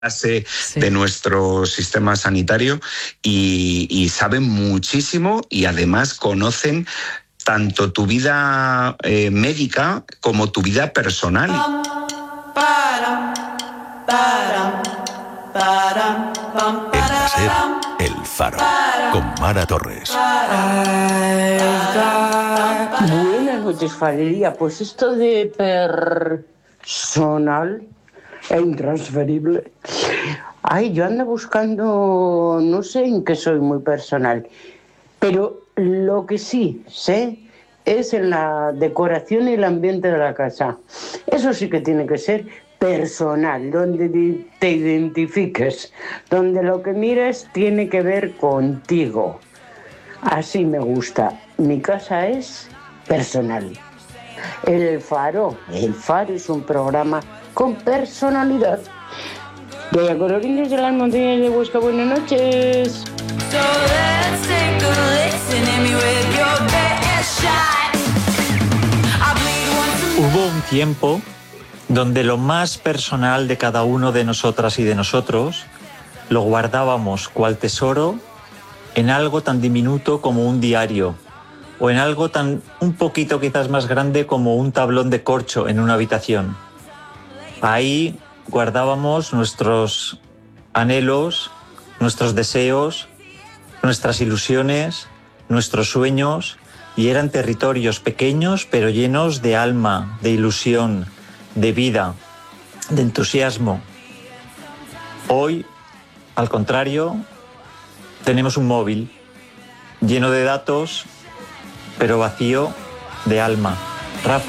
base de nuestro sistema sanitario y saben muchísimo y además conocen tanto tu vida médica como tu vida personal. En la SER, El Faro, con Mara Torres. Buenas noches, Valeria. Pues esto de personal e intransferible. Ay, yo ando buscando, no sé en qué soy muy personal, pero lo que sí sé es en la decoración y el ambiente de la casa. Eso sí que tiene que ser personal, donde te identifiques, donde lo que mires tiene que ver contigo. Así me gusta. Mi casa es personal. El Faro es un programa con personalidad. De colorines de las montañas de Huesca, buenas noches. Hubo un tiempo donde lo más personal de cada uno de nosotras y de nosotros lo guardábamos cual tesoro en algo tan diminuto como un diario o en algo tan un poquito quizás más grande como un tablón de corcho en una habitación. Ahí guardábamos nuestros anhelos, nuestros deseos, nuestras ilusiones, nuestros sueños, y eran territorios pequeños pero llenos de alma, de ilusión, de vida, de entusiasmo. Hoy, al contrario, tenemos un móvil lleno de datos pero vacío de alma. Rafa.